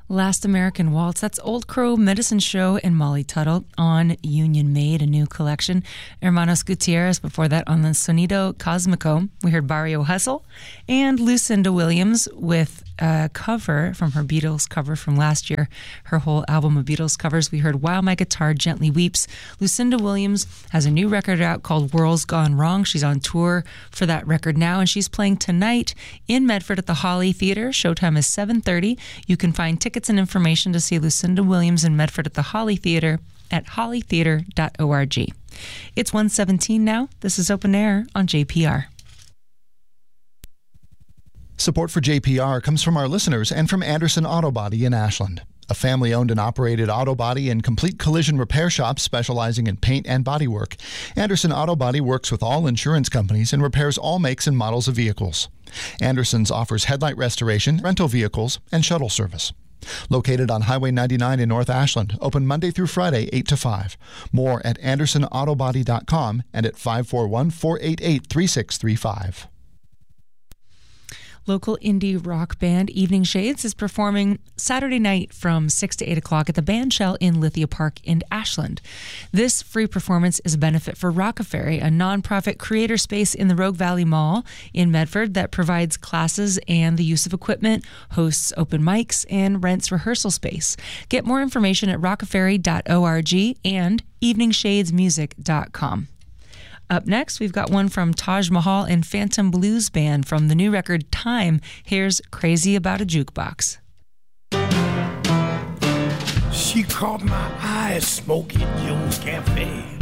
Last American Waltz. That's Old Crow Medicine Show and Molly Tuttle on Union Made, a new collection. Hermanos Gutierrez before that on the Sonido Cosmico. We heard Barrio Hustle and Lucinda Williams with a cover from her Beatles cover from last year, her whole album of Beatles covers. We heard While My Guitar Gently Weeps. Lucinda Williams has a new record out called World's Gone Wrong. She's on tour for that record now, and she's playing tonight in Medford at the Holly Theater. Showtime is 7:30. You can find tickets and information to see Lucinda Williams in Medford at the Holly Theater at hollytheater.org. It's 1:17 now. This is Open Air on JPR. Support for JPR comes from our listeners and from Anderson Auto Body in Ashland, a family-owned and operated auto body and complete collision repair shop specializing in paint and bodywork. Anderson Auto Body works with all insurance companies and repairs all makes and models of vehicles. Anderson's offers headlight restoration, rental vehicles, and shuttle service. Located on Highway 99 in North Ashland, open Monday through Friday, 8 to 5. More at AndersonAutobody.com and at 541-488-3635. Local indie rock band Evening Shades is performing Saturday night from 6 to 8 o'clock at the Bandshell in Lithia Park in Ashland. This free performance is a benefit for Rockaferry, a nonprofit creator space in the Rogue Valley Mall in Medford that provides classes and the use of equipment, hosts open mics, and rents rehearsal space. Get more information at rockaferry.org and eveningshadesmusic.com. Up next, we've got one from Taj Mahal and Phantom Blues Band from the new record Time. Here's Crazy About a Jukebox. She caught my eye smoking Joe's Cafe.